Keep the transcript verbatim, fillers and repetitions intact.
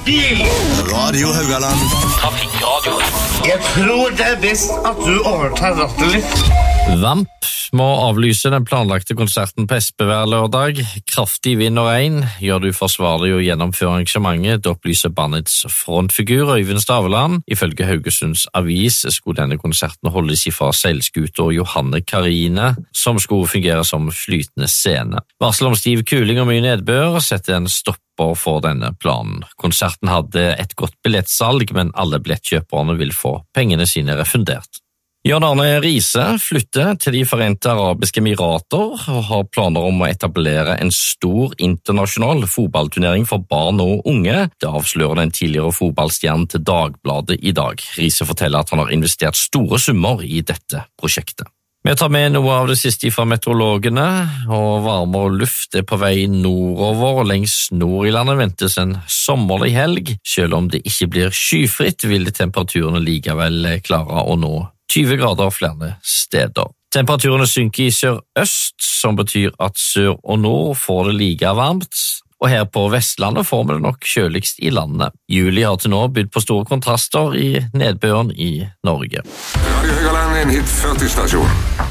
bil! Radio Haugaland. Trafikkradio. Jeg tror det er best at du overtar rattet litt. Vamp må avlyse den planlagte konserten på Espevær lørdag. Kraftig vind og regn gjør det uforsvarlig å gjennomføre arrangementet, det opplyser bandets frontfigur Øyvind Staveland. Ifølge Haugesunds Avis skulle denne konserten holdes ifra seilskuter Johanne Karine, som skulle fungere som flytende scene. Varsel om stiv kuling og mye nedbør setter en stopper for denne planen. Konserten hadde et godt billettsalg, men alle billettkjøperne vil få pengene sine refundert. Jan Arne Riise flytter til De Forente Arabiske Emirater og har planer om å etablere en stor internasjonal fotballturnering for barn og unge. Det avslører den tidligere fotballstjernen til Dagbladet i dag. Riise forteller at han har investert store summer i dette prosjektet. Vi tar med noe av det siste fra meteorologene, og varmere luft er på vei nordover, og lengs nord i landet ventes en sommerlig helg. Selv om det ikke blir skyfritt, vil temperaturene likevel klare å nå tjue grader flere steder. Temperaturene synker i sør-øst, som betyr at sør og nord får det like varmt, og her på Vestlandet får vi det nok kjøligst i landet. Juli har til nå bydd på store kontraster i nedbøren i Norge. Radio Haugaland, en hit førti stasjon.